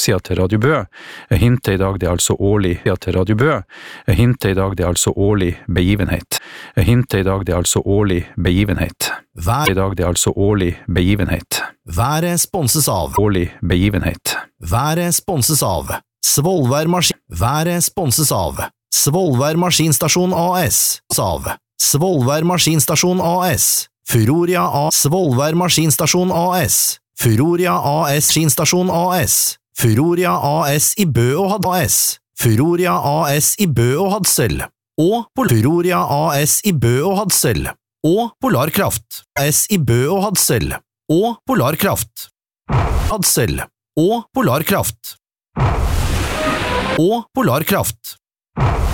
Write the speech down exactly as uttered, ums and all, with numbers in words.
nettsida til Radio Bø. Hintet i dag det er altså årlig til Radio Bø. Hintet i dag det er altså årlig begivenhet. Hintet i dag det er altså årlig begivenhet. Vær I dag det er altså årlig begivenhet. Været sponses av Årlig begivenhet. Været sponses av Svolvær Maskin Været sponses av Svolvær Maskinstasjon A S av Svolvær Maskinstasjon A S Furoria A Svolvær Maskinstasjon A S Furoria A S Maskinstasjon A S Furoria A S i Bø og Had A S Furoria A S i Bø og Hadsel og Pol Furoria A S i Bø og Hadsel og Polarkraft S i Bø og Hadsel og Polarkraft Hadsel og Polarkraft og Polarkraft